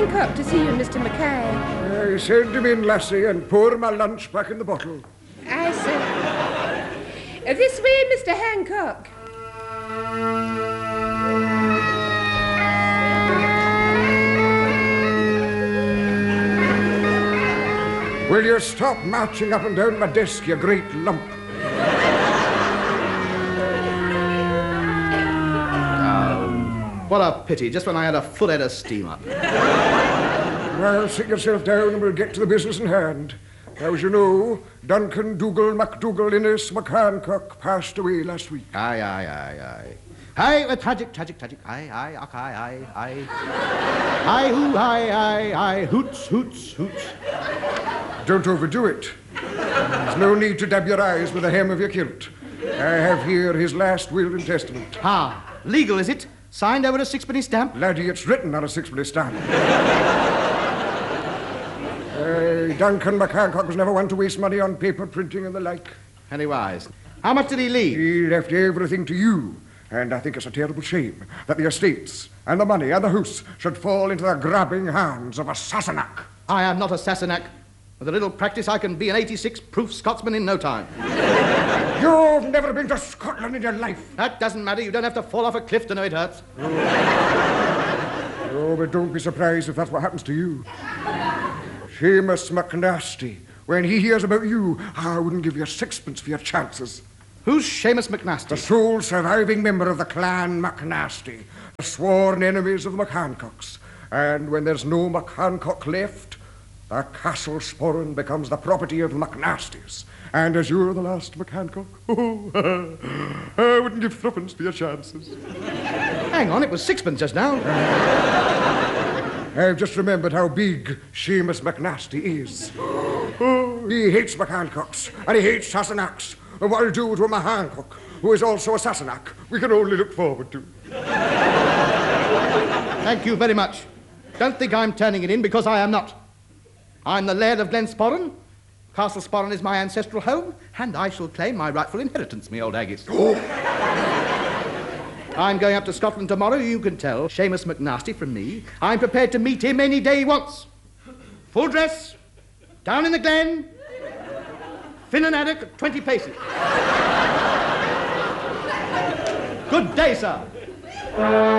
Hancock to see you, Mr. Mackay. Send him in, lassie, and pour my lunch back in the bottle. Aye, sir. This way, Mr. Hancock. Will you stop marching up and down my desk, you great lump? What a pity, just when I had a full head of steam up. Well, sit yourself down and we'll get to the business in hand. Now, as you know, Duncan Dougal MacDougall Innes McHancock passed away last week. Aye. Aye, tragic. Aye. Aye, hoo, aye. Hoots. Don't overdo it. There's no need to dab your eyes with the hem of your kilt. I have here his last will and testament. Legal, is it? Signed over a sixpenny stamp? Laddie, it's written on a sixpenny stamp. Duncan McHancock was never one to waste money on paper printing and the like. Very wise. How much did he leave? He left everything to you. And I think it's a terrible shame that the estates and the money and the house should fall into the grabbing hands of a Sassenach. I am not a Sassenach. With a little practice, I can be an 86-proof Scotsman in no time. You've never been to Scotland in your life. That doesn't matter. You don't have to fall off a cliff to know it hurts. Oh, but don't be surprised if that's what happens to you. Seamus McNasty. When he hears about you, I wouldn't give you sixpence for your chances. Who's Seamus McNasty? The sole surviving member of the clan McNasty, the sworn enemies of the McHancocks. And when there's no McHancock left, the Castle Sporran becomes the property of the McNastys. And as you're the last McHancock, I wouldn't give threepence for your chances. Hang on, it was sixpence just now. I've just remembered how big Seamus McNasty is. He hates McHancocks, and he hates Sassenachs. And what he'll do to a McHancock, who is also a Sassenach, we can only look forward to. Thank you very much. Don't think I'm turning it in, because I am not. I'm the Laird of Glen Sporran. Castle Sporran is my ancestral home, and I shall claim my rightful inheritance, me old haggis. I'm going up to Scotland tomorrow, you can tell Seamus McNasty from me. I'm prepared to meet him any day he wants. Full dress, down in the glen, fin and haddock at 20 paces. Good day, sir.